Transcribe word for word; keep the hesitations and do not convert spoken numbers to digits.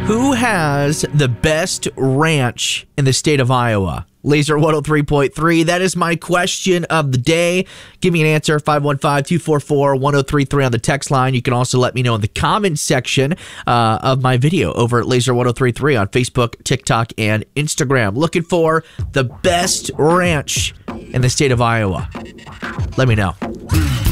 Who has the best ranch in the state of Iowa? Laser one oh three point three. That is my question of the day. Give me an answer, five one five, two four four, one oh three three on the text line. You can also let me know in the comments section uh, of my video over at Laser one oh three three on Facebook, TikTok, and Instagram. Looking for the best ranch in the state of Iowa. Let me know.